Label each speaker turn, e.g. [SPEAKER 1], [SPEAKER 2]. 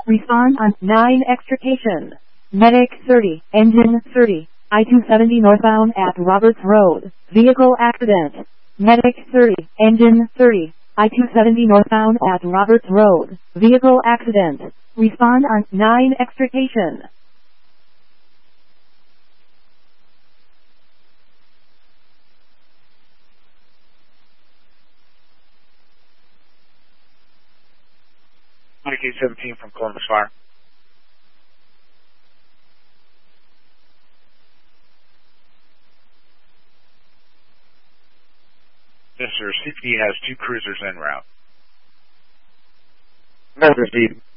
[SPEAKER 1] Respond on 9 extrication. Medic 30, engine 30, I-270 northbound at Roberts Road. Vehicle accident. Medic 30, engine 30, I-270 northbound at Roberts Road. Vehicle accident. Respond on 9 extrication.
[SPEAKER 2] Medic 817 from Columbus Fire. Yes, sir. CPD has 2 cruisers en route.
[SPEAKER 3] That's received.